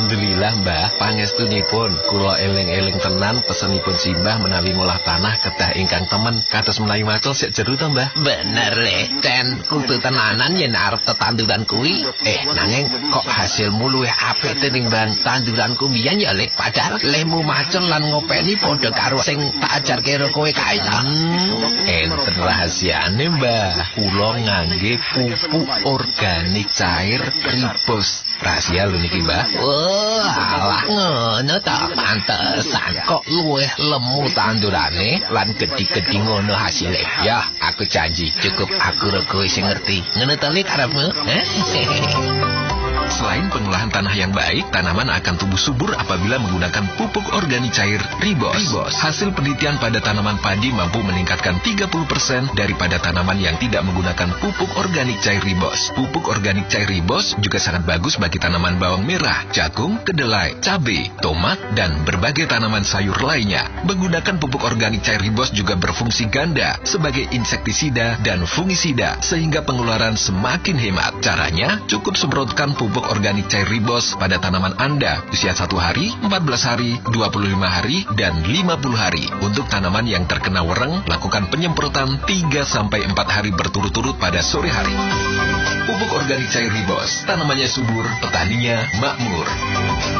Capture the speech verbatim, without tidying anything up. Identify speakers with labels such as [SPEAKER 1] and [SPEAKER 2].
[SPEAKER 1] Alhamdulillah Mbah, pangestunipun kula eling-eling tenan pesenipun simbah menawi ngolah tanah kedah ingkang temen kados menawi macul sik jero to Mbah.
[SPEAKER 2] Bener le, ten kudu tenanan yen arep tetanduran kuwi. Eh nanging kok hasilmu luwih apik tinimbang tanduranku mbiyen ya le, padahal lemu macul lan ngopeni padha karo sing tak ajarke karo kowe kae ta.
[SPEAKER 1] Hmm, enten rahasiane Mbah. Kula ngangge pupuk organik cair Ribos. Rahasia lho niki Mbah.
[SPEAKER 2] Oh, alah ngono ta, pantesan kok luwih lemu tandurane lan gedhi-gedhi ngono hasilé. Ya, aku janji cukup aku ro kowe sing ngerti. Ngono ta le karepmu?
[SPEAKER 1] Selain pengolahan tanah yang baik, tanaman akan tumbuh subur apabila menggunakan pupuk organik cair Ribos. Ribos. Hasil penelitian pada tanaman padi mampu meningkatkan tiga puluh persen daripada tanaman yang tidak menggunakan pupuk organik cair Ribos. Pupuk organik cair Ribos juga sangat bagus bagi tanaman bawang merah, jagung, kedelai, cabai, tomat, dan berbagai tanaman sayur lainnya. Menggunakan pupuk organik cair Ribos juga berfungsi ganda sebagai insektisida dan fungisida, sehingga pengeluaran semakin hemat. Caranya, cukup semprotkan pupuk organik cair Ribos pada tanaman Anda usia satu hari, empat belas hari, dua puluh lima hari, dan lima puluh hari. Untuk tanaman yang terkena wereng, lakukan penyemprotan tiga sampai empat hari berturut-turut pada sore hari. Pupuk organik cair Ribos, tanamannya subur, petaninya makmur.